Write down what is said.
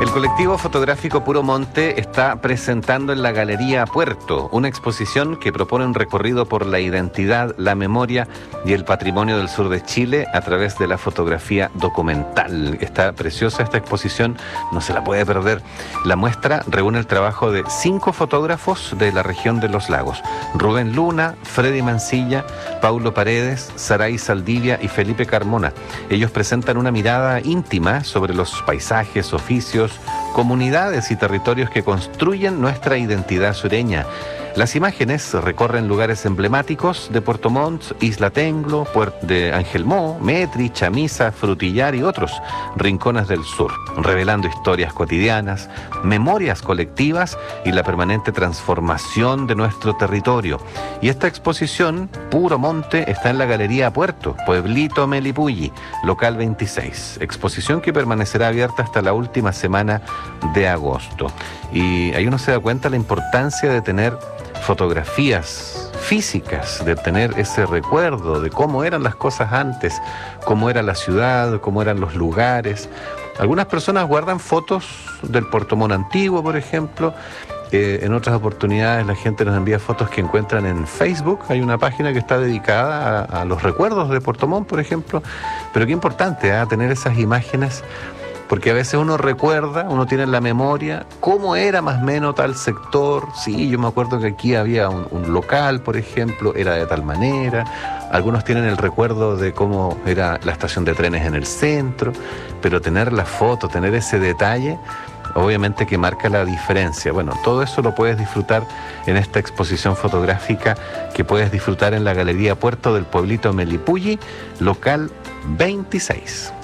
El colectivo fotográfico Puro Monte está presentando en la Galería Puerto una exposición que propone un recorrido por la identidad, la memoria y el patrimonio del sur de Chile a través de la fotografía documental. Está preciosa esta exposición, no se la puede perder. La muestra reúne el trabajo de 5 fotógrafos de la región de Los Lagos: Rubén Luna, Freddy Mancilla, Paulo Paredes, Saray Saldivia y Felipe Carmona. Ellos presentan una mirada íntima sobre los paisajes, oficios, comunidades y territorios que construyen nuestra identidad sureña. Las imágenes recorren lugares emblemáticos de Puerto Montt, Isla Tenglo, de Angelmó, Metri, Chamisa, Frutillar y otros rincones del sur, revelando historias cotidianas, memorias colectivas y la permanente transformación de nuestro territorio. Y esta exposición, Puro Monte, está en la Galería Puerto, Pueblito Melipulli, local 26. Exposición que permanecerá abierta hasta la última semana de agosto. Y ahí uno se da cuenta de la importancia de tener fotografías físicas, de tener ese recuerdo de cómo eran las cosas antes, cómo era la ciudad, cómo eran los lugares. Algunas personas guardan fotos del Puerto Montt antiguo, por ejemplo. En otras oportunidades la gente nos envía fotos que encuentran en Facebook. Hay una página que está dedicada a los recuerdos de Puerto Montt, por ejemplo. Pero qué importante tener esas imágenes, porque a veces uno recuerda, uno tiene en la memoria cómo era más o menos tal sector. Sí, yo me acuerdo que aquí había un local, por ejemplo, era de tal manera. Algunos tienen el recuerdo de cómo era la estación de trenes en el centro, pero tener la foto, tener ese detalle, obviamente que marca la diferencia. Bueno, todo eso lo puedes disfrutar en esta exposición fotográfica que puedes disfrutar en la Galería Puerto del Pueblito Melipulli, local 26.